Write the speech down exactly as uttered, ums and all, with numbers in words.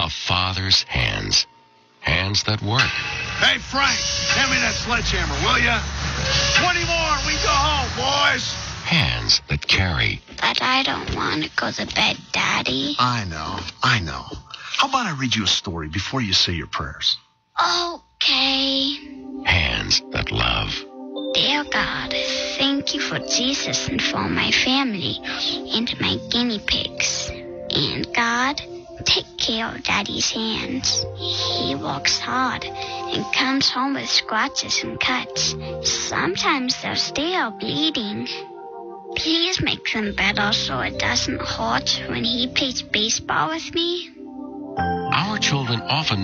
a father's hands. Hands that work. Hey, Frank, hand me that sledgehammer, will ya? twenty more and we go home, boys. Hands that carry. But I don't want to go to bed, Daddy. I know, I know. How about I read you a story before you say your prayers? Okay. Hands that love. Dear God, thank you for Jesus and for my family and my guinea pigs. And God, take care of Daddy's hands. He works hard and comes home with scratches and cuts. Sometimes they're still bleeding. Please make them better so it doesn't hurt when he plays baseball with me. Our children often